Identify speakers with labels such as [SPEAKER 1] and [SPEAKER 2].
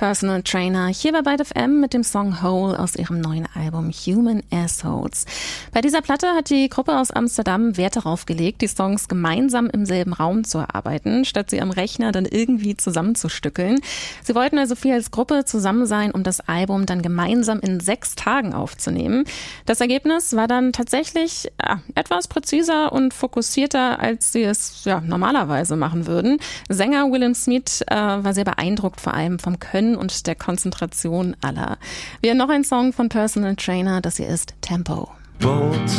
[SPEAKER 1] Personal Trainer hier bei Byte FM mit dem Song Hole aus ihrem neuen Album Human Assholes. Bei dieser Platte hat die Gruppe aus Amsterdam Wert darauf gelegt, die Songs gemeinsam im selben Raum zu erarbeiten, statt sie am Rechner dann irgendwie zusammenzustückeln. Sie wollten also viel als Gruppe zusammen sein, um das Album dann gemeinsam in 6 Tagen aufzunehmen. Das Ergebnis war dann tatsächlich etwas präziser und fokussierter, als sie es normalerweise machen würden. Sänger Willem Smith war sehr beeindruckt, vor allem vom Können und der Konzentration aller. Wir haben noch einen Song von Personal Trainer, das hier ist Tempo.